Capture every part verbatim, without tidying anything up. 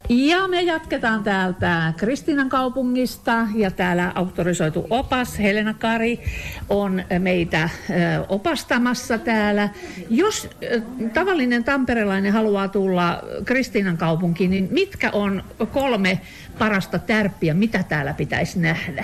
Ja me jatketaan täältä Kristiinan kaupungista ja täällä auktorisoitu opas Helena Kari on meitä opastamassa täällä. Jos tavallinen tamperelainen haluaa tulla Kristiinan kaupunkiin, niin mitkä on kolme parasta tärppiä, mitä täällä pitäisi nähdä?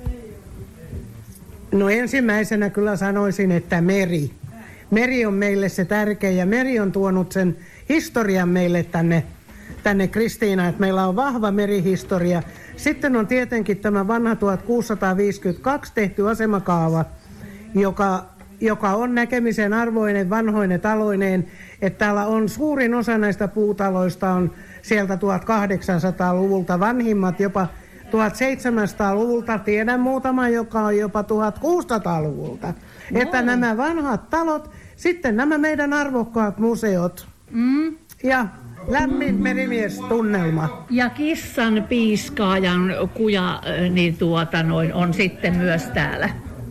No ensimmäisenä kyllä sanoisin, että meri. Meri on meille se tärkeä ja meri on tuonut sen historian meille tänne, tänne Kristiinaan, että meillä on vahva merihistoria. Sitten on tietenkin tämä vanha tuhatkuusisataaviisikymmentäkaksi tehty asemakaava, joka, joka on näkemisen arvoinen, vanhoinen taloinen, että täällä on suurin osa näistä puutaloista on sieltä tuhatkahdeksansataaluvulta, vanhimmat jopa tuhatseitsemänsataaluvulta, tiedän muutama, joka on jopa tuhatkuusisataaluvulta. No. Että nämä vanhat talot, sitten nämä meidän arvokkaat museot mm. ja lämmin merimiestunnelma. Ja kissan piiskaajan kuja niin tuota noin, on sitten myös täällä.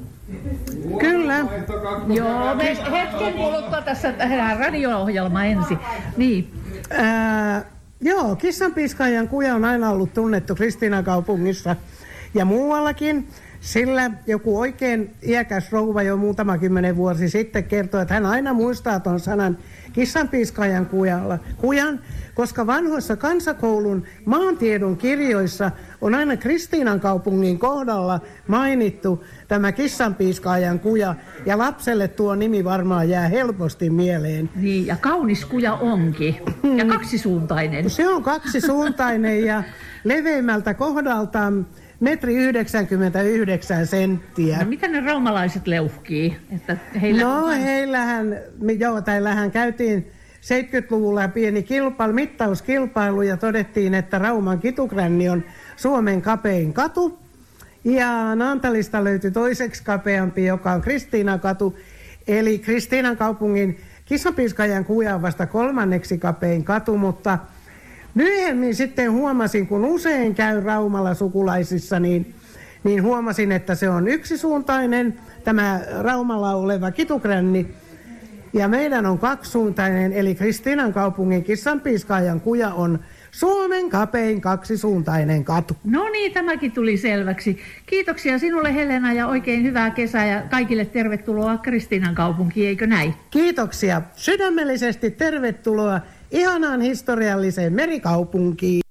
Kyllä. Joo, me hetken kuluttua tässä tehdään radio-ohjelma ensin. Niin. Ää, joo, kissanpiiskaajan kuja on aina ollut tunnettu Kristiinan kaupungissa ja muuallakin. Sillä joku oikein iäkäs rouva jo muutama kymmenen vuosi sitten kertoi, että hän aina muistaa tuon sanan kissanpiiskaajan kujan, koska vanhoissa kansakoulun maantiedon kirjoissa on aina Kristiinan kaupungin kohdalla mainittu tämä kissanpiiskaajan kuja, ja lapselle tuo nimi varmaan jää helposti mieleen. Niin, ja kaunis kuja onkin, ja kaksisuuntainen. Se on kaksisuuntainen ja leveimmältä kohdaltaan metri yhdeksänkymmentäyhdeksän senttiä. No mitä ne raumalaiset leuhkii? Että heillä no on... heillähän, joo, täällähän käytiin seitsemänkymmentäluvulla pieni kilpailu, mittauskilpailu ja todettiin, että Rauman Kitukränni on Suomen kapein katu. Ja Naantalista löytyi toiseksi kapeampi, joka on Kristiinan katu. Eli Kristiinan kaupungin kissanpiiskaajan kuja on vasta kolmanneksi kapein katu, mutta myöhemmin sitten huomasin, kun usein käy Raumalla sukulaisissa, niin, niin huomasin, että se on yksisuuntainen, tämä Raumalla oleva Kitukränni. Ja meidän on kaksisuuntainen, eli Kristiinan kaupungin kissanpiiskaajan kuja on Suomen kapein kaksisuuntainen katu. No niin, tämäkin tuli selväksi. Kiitoksia sinulle Helena ja oikein hyvää kesää ja kaikille tervetuloa Kristiinan kaupunkiin, eikö näin? Kiitoksia. Sydämellisesti tervetuloa ihanaan historialliseen merikaupunkiin.